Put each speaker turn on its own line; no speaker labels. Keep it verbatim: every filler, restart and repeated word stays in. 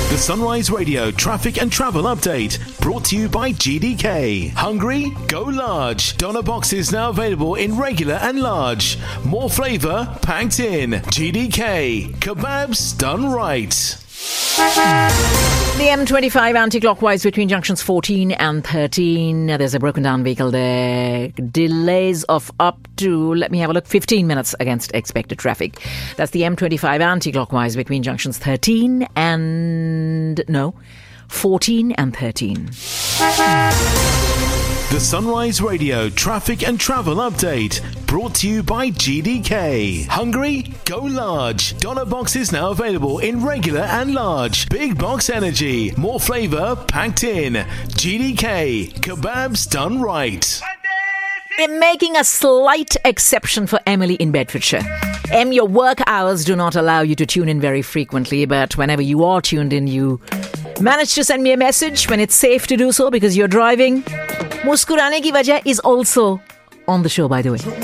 The Sunrise Radio traffic and travel update brought to you by G D K. Hungry? Go large. Doner boxes now available in regular and large. More flavour packed in. G D K. Kebabs done right.
The M twenty-five anti-clockwise between junctions fourteen and thirteen. There's a broken down vehicle there. Delays of up to, let me have a look, fifteen minutes against expected traffic. That's the M twenty-five anti-clockwise between junctions thirteen and, no, fourteen and thirteen.
The Sunrise Radio traffic and travel update brought to you by G D K. Hungry? Go large. Doner boxes now available in regular and large. Big box energy. More flavour packed in. G D K. Kebabs done right.
We're making a slight exception for Emily in Bedfordshire. Em, your work hours do not allow you to tune in very frequently, but whenever you are tuned in, you manage to send me a message when it's safe to do so because you're driving. Muskurane ki wajah is also on the show, by the way.